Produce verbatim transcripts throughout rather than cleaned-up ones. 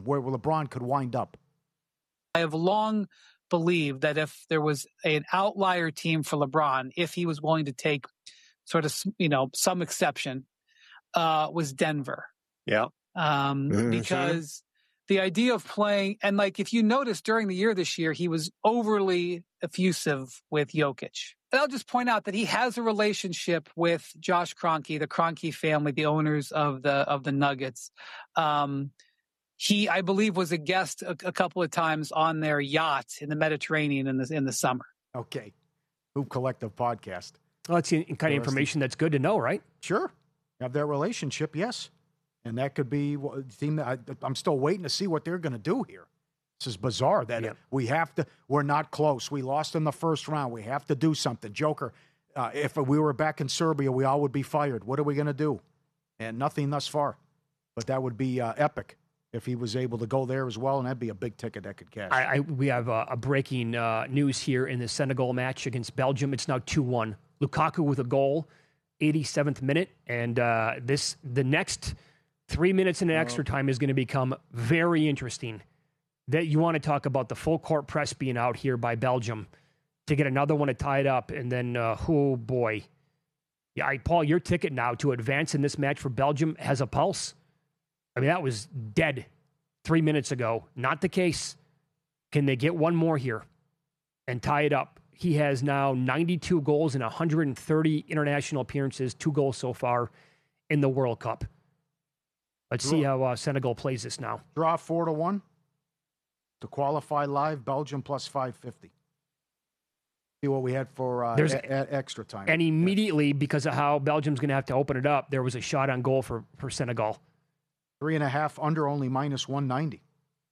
where LeBron could wind up. I have long believed that if there was an outlier team for LeBron, if he was willing to take sort of, you know, some exception, uh, was Denver. Yeah. Um, Mm-hmm. because the idea of playing, and like if you notice during the year this year, he was overly effusive with Jokic. And I'll just point out that he has a relationship with Josh Kroenke, the Kroenke family, the owners of the of the Nuggets. Um, he, I believe, was a guest a, a couple of times on their yacht in the Mediterranean in the in the summer. Okay, Hoop Collective podcast. Well, that's the kind of information that's good to know, right? Sure, have that relationship, yes, and that could be a team that I, I'm still waiting to see what they're going to do here. This is bizarre that yeah. we have to. We're not close. We lost in the first round. We have to do something. Joker, uh, if we were back in Serbia, we all would be fired. What are we going to do? And nothing thus far, but that would be uh, epic if he was able to go there as well, and that'd be a big ticket that could cash. I, I, we have a, a breaking uh, news here in the Senegal match against Belgium. It's now two one. Lukaku with a goal, eighty-seventh minute, and uh, this the next three minutes in extra time is going to become very interesting. That you want to talk about the full court press being out here by Belgium to get another one to tie it up, and then uh, oh boy, yeah, I, Paul, your ticket now to advance in this match for Belgium has a pulse. I mean, that was dead three minutes ago. Not the case. Can they get one more here and tie it up? He has now ninety-two goals in one hundred thirty international appearances, two goals so far in the World Cup. Let's see how uh, Senegal plays this now. Draw four to one to qualify live. Belgium plus five fifty. See what we had for uh, There's, a, a, extra time. And immediately, because of how Belgium's going to have to open it up, there was a shot on goal for, for Senegal. Three and a half under, only minus one ninety.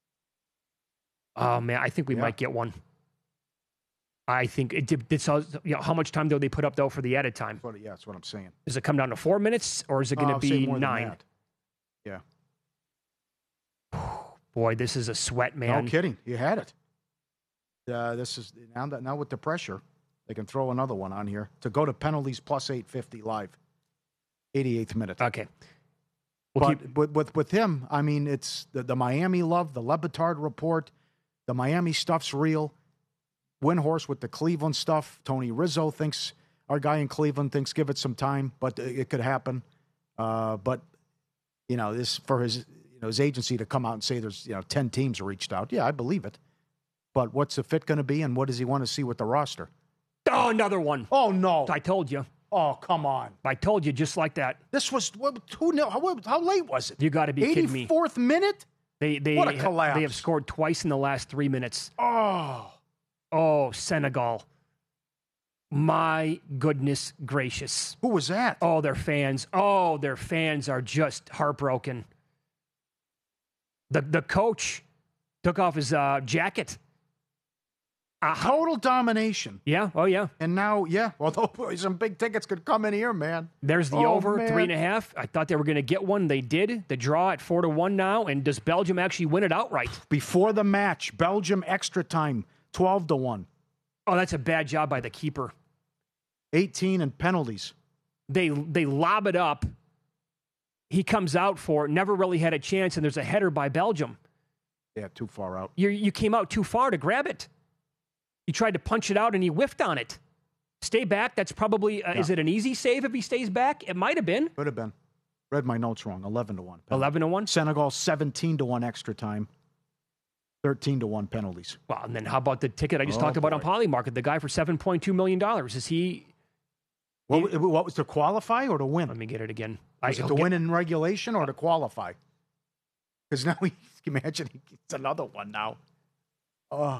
Oh, man, I think we yeah. might get one. I think it did. It's, you know, how much time do they put up, though, for the added time? What, yeah, that's what I'm saying. Does it come down to four minutes, or is it going to uh, be nine? Yeah. Boy, this is a sweat, man. No kidding. You had it. Uh, this is now that now with the pressure, they can throw another one on here to go to penalties plus eight fifty live. eighty-eighth minute. Okay. We'll but keep... with, with with him, I mean, it's the, the Miami love, the Le Batard report, the Miami stuff's real. Windhorse with the Cleveland stuff. Tony Rizzo thinks, our guy in Cleveland thinks give it some time, but it could happen. Uh, but, you know, this for his, you know, his agency to come out and say there's, you know, ten teams reached out. Yeah, I believe it. But what's the fit going to be, and what does he want to see with the roster? Oh, another one. Oh, no. I told you. Oh, come on. I told you just like that. This was, what, who knew, how, how late was it? You got to be kidding me. eighty-fourth minute? They, they, what a collapse. They have scored twice in the last three minutes. Oh. Oh, Senegal. My goodness gracious. Who was that? Oh, their fans. Oh, their fans are just heartbroken. The the coach took off his uh, jacket. Uh, Total domination. Yeah. Oh, yeah. And now, yeah, although some big tickets could come in here, man. There's the oh, over, man. three and a half. I thought they were going to get one. They did. The draw at four to one now. And does Belgium actually win it outright? Before the match, Belgium extra time, twelve to one. Oh, that's a bad job by the keeper. eighteen and penalties. They they lob it up. He comes out for it, never really had a chance, and there's a header by Belgium. Yeah, too far out. You you came out too far to grab it. He tried to punch it out, and he whiffed on it. Stay back. That's probably, uh, yeah. Is it an easy save if he stays back? It might have been. Could have been. Read my notes wrong. eleven to one. Penalty. eleven to one? Senegal, seventeen to one extra time. thirteen to one penalties. Well, and then how about the ticket I just oh, talked about boy. on Polymarket? The guy for seven point two million dollars. Is he... What, he, what was to qualify or to win? Let me get it again. Was I, it to okay. win in regulation or to qualify? Because now he can imagine it's another one now. Oh.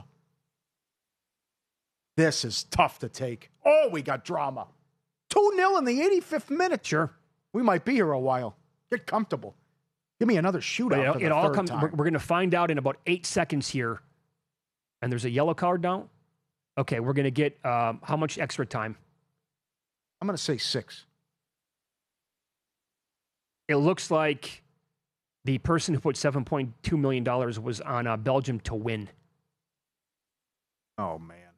This is tough to take. Oh, we got drama. two nil in the eighty-fifth minute. Sure. We might be here a while. Get comfortable. Give me another shootout. It, for the it all third comes. time. We're, we're going to find out in about eight seconds here. And there's a yellow card now. Okay, we're going to get um, how much extra time? I'm going to say six. It looks like the person who put seven point two million dollars was on uh, Belgium to win. Oh, man.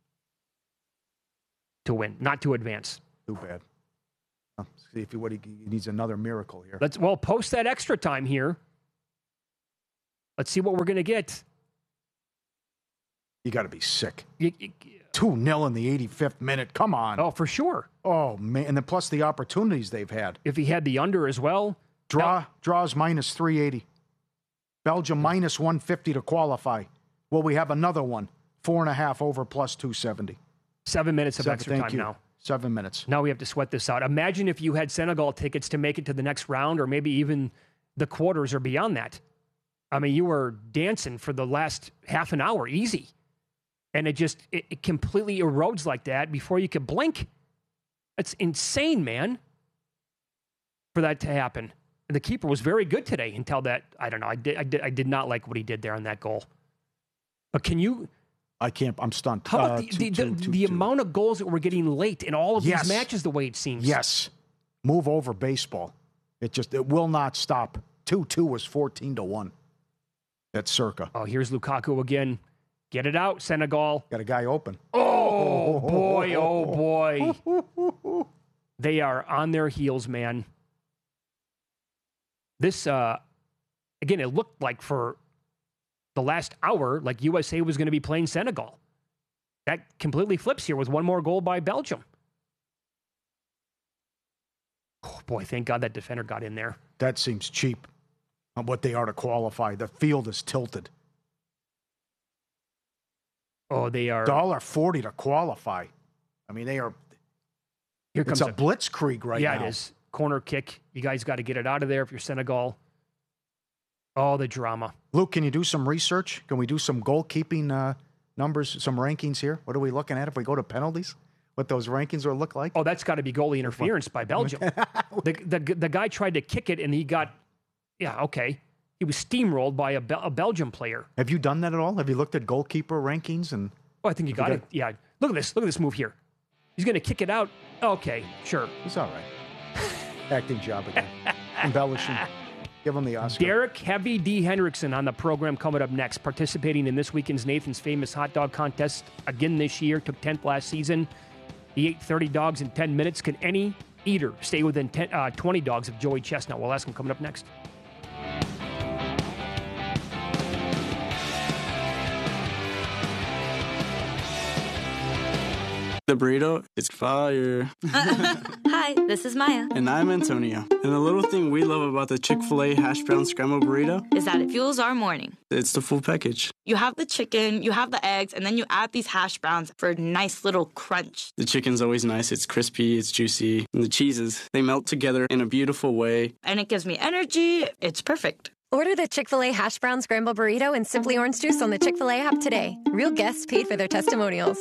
To win, not to advance. Too bad. Oh, see if he, what he, he needs another miracle here. Let's well post that extra time here. Let's see what we're going to get. You got to be sick. You, you, two nil in the eighty-fifth minute. Come on. Oh, for sure. Oh, man. And then plus the opportunities they've had. If he had the under as well. Draw that, Draws minus three eighty. Belgium minus one fifty to qualify. Well, we have another one. Four and a half over plus two seventy. Seven minutes of Seven, extra time you. now. Seven minutes. Now we have to sweat this out. Imagine if you had Senegal tickets to make it to the next round or maybe even the quarters or beyond that. I mean, you were dancing for the last half an hour, easy. And it just, it, it completely erodes like that before you could blink. That's insane, man, for that to happen. And the keeper was very good today until that, I don't know, I did, I did, I did not like what he did there on that goal. But can you... I can't, I'm stunned. How about uh, the, two, the, two, the, two, the two. amount of goals that we're getting late in all of Yes. these matches, the way it seems? Yes. Move over baseball. It just, it will not stop. two two was fourteen to one. That's Circa. Oh, here's Lukaku again. Get it out, Senegal. Got a guy open. Oh, boy, oh, boy. They are on their heels, man. This, uh, again, it looked like for the last hour, like U S A was going to be playing Senegal. That completely flips here with one more goal by Belgium. Oh, boy, thank God that defender got in there. That seems cheap on what they are to qualify. The field is tilted. Oh, they are. one dollar forty to qualify. I mean, they are. Here comes It's a, a blitzkrieg right yeah, now. Yeah, it is. Corner kick. You guys got to get it out of there if you're Senegal. Oh, the drama. Luke, can you do some research? Can we do some goalkeeping uh, numbers, some rankings here? What are we looking at if we go to penalties? What those rankings will look like? Oh, that's got to be goalie interference by Belgium. the, the the guy tried to kick it, and he got, yeah, okay. He was steamrolled by a, Bel- a Belgium player. Have you done that at all? Have you looked at goalkeeper rankings? And Oh, I think you got you it. Yeah. Look at this. Look at this move here. He's going to kick it out. Okay, sure. He's all right. Acting job again. Embellishing. Give him the Oscar. Derek Heavy D. Hendrickson on the program coming up next, participating in this weekend's Nathan's Famous Hot Dog Contest again this year. Took tenth last season. He ate thirty dogs in ten minutes. Can any eater stay within ten, uh, twenty dogs of Joey Chestnut? We'll ask him coming up next. The burrito, it's fire. Hi, this is Maya. And I'm Antonio. And the little thing we love about the Chick-fil-A hash brown scrambled burrito Is that it fuels our morning. It's the full package. You have the chicken, you have the eggs, and then you add these hash browns for a nice little crunch. The chicken's always nice. It's crispy, it's juicy. And the cheeses, they melt together in a beautiful way. And it gives me energy. It's perfect. Order the Chick-fil-A Hash Brown Scramble Burrito and Simply Orange Juice on the Chick-fil-A app today. Real guests paid for their testimonials.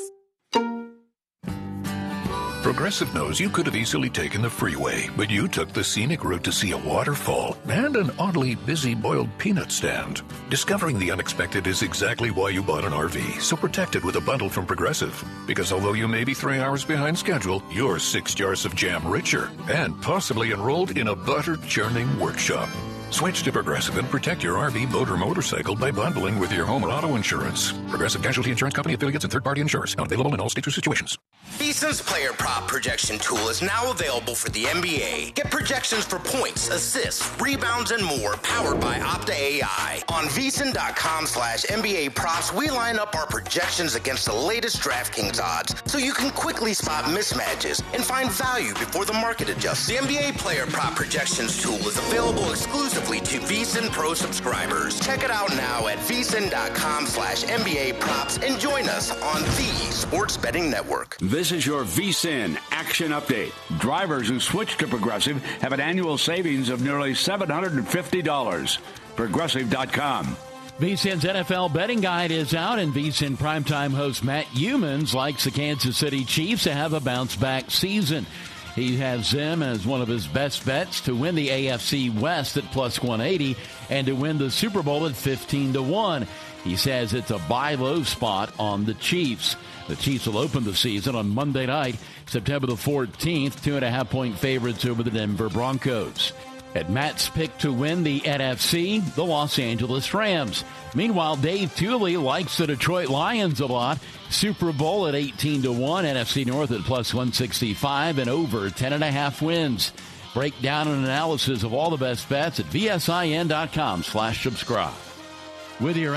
Progressive knows you could have easily taken the freeway, but you took the scenic route to see a waterfall and an oddly busy boiled peanut stand. Discovering the unexpected is exactly why you bought an R V, so protect it with a bundle from Progressive. Because although you may be three hours behind schedule, you're six jars of jam richer and possibly enrolled in a butter-churning workshop. Switch to Progressive and protect your R V, boat, or motorcycle by bundling with your home or auto insurance. Progressive Casualty Insurance Company affiliates and third-party insurers. Not available in all states or situations. VSiN's player prop projection tool is now available for the N B A. Get projections for points, assists, rebounds, and more powered by Opta A I. On VSiN.com slash NBA props, we line up our projections against the latest DraftKings odds so you can quickly spot mismatches and find value before the market adjusts. The N B A player prop projections tool is available exclusively to VSiN Pro subscribers. Check it out now at VSiN.com slash NBA props and join us on the Sports Betting Network. This is your VSiN Action Update. Drivers who switch to Progressive have an annual savings of nearly seven hundred fifty dollars. Progressive dot com. VSiN's N F L betting guide is out, and VSiN primetime host Matt Youmans likes the Kansas City Chiefs to have a bounce-back season. He has them as one of his best bets to win the A F C West at plus one eighty and to win the Super Bowl at fifteen to one. He says it's a buy low spot on the Chiefs. The Chiefs will open the season on Monday night, September the fourteenth, two and a half point favorites over the Denver Broncos. At Matt's pick to win the N F C, the Los Angeles Rams. Meanwhile, Dave Tuley likes the Detroit Lions a lot. Super Bowl at eighteen to one, N F C North at plus one sixty-five, and over ten and a half wins. Breakdown and analysis of all the best bets at V S I N dot com slash subscribe. with your